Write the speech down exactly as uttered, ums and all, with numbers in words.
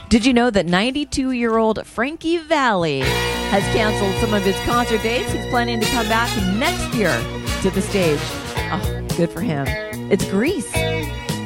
Did you know that ninety-two-year-old Frankie Valli has canceled some of his concert dates? He's planning to come back next year to the stage. Oh, good for him. It's Grease.